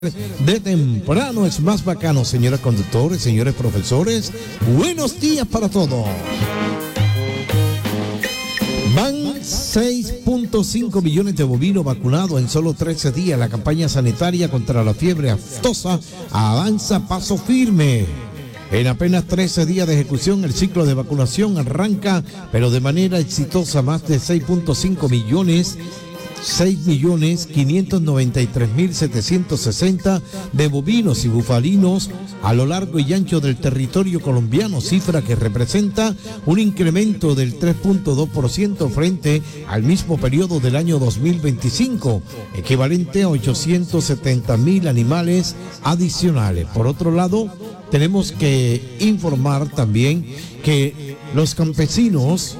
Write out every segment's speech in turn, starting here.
De temprano es más bacano, señores conductores, señores profesores. Buenos días para todos. Van 6.5 millones de bovinos vacunados en solo 13 días. La campaña sanitaria contra la fiebre aftosa avanza a paso firme. En apenas 13 días de ejecución, el ciclo de vacunación arranca, pero de manera exitosa. Más de 6.593.760 de bovinos y bufalinos a lo largo y ancho del territorio colombiano, cifra que representa un incremento del 3.2% frente al mismo periodo del año 2025, equivalente a 870.000 animales adicionales. Por otro lado, tenemos que informar también que los campesinos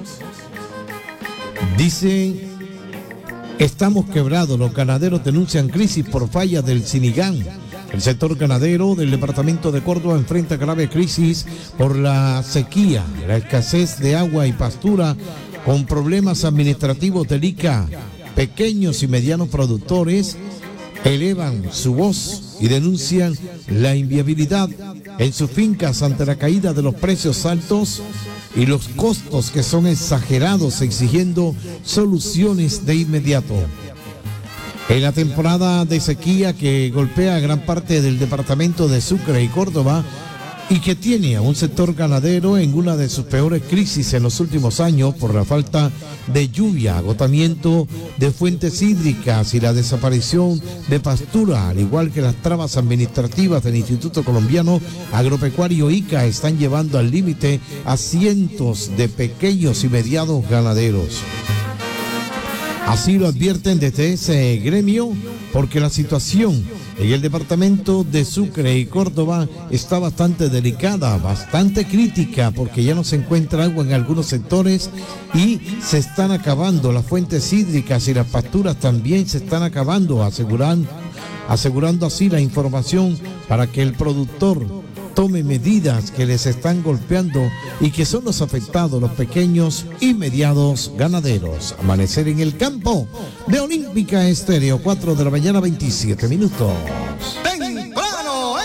dicen: estamos quebrados, los ganaderos denuncian crisis por falla del Sinigán. El sector ganadero del departamento de Córdoba enfrenta grave crisis por la sequía, la escasez de agua y pastura, con problemas administrativos del ICA. Pequeños y medianos productores elevan su voz y denuncian la inviabilidad en sus fincas ante la caída de los precios altos y los costos que son exagerados, exigiendo soluciones de inmediato. En la temporada de sequía que golpea a gran parte del departamento de Sucre y Córdoba y que tiene a un sector ganadero en una de sus peores crisis en los últimos años por la falta de lluvia, agotamiento de fuentes hídricas y la desaparición de pastura, al igual que las trabas administrativas del Instituto Colombiano Agropecuario ICA, están llevando al límite a cientos de pequeños y medianos ganaderos. Así lo advierten desde ese gremio, porque la situación en el departamento de Sucre y Córdoba está bastante delicada, bastante crítica, porque ya no se encuentra agua en algunos sectores y se están acabando las fuentes hídricas y las pasturas también se están acabando, asegurando así la información para que el productor tome medidas que les están golpeando y que son los afectados, los pequeños y medianos ganaderos. Amanecer en el campo de Olímpica Estéreo, 4 de la mañana, 27 minutos.